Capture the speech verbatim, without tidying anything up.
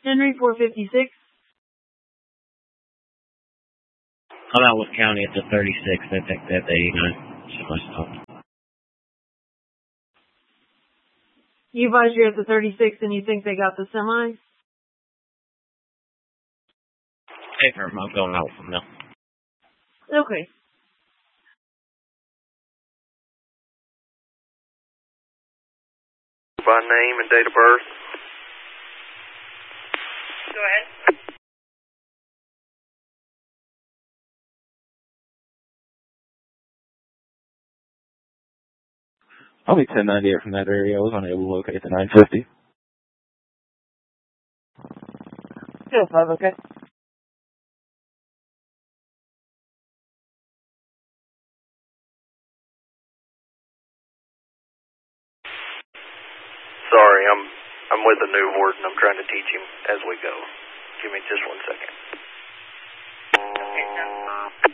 Henry four fifty-six. I'm out with County at the thirty-six. They picked that the eighty-nine. Stop. You advise you're at the thirty-six and you think they got the semi? Hey, firm, I'm going out from now. Okay. By name and date of birth. Go ahead. I'll be ten ninety-eight from that area. I was unable to locate the nine fifty. Still five, okay. Sorry, I'm I'm with a new warden. I'm trying to teach him as we go. Give me just one second.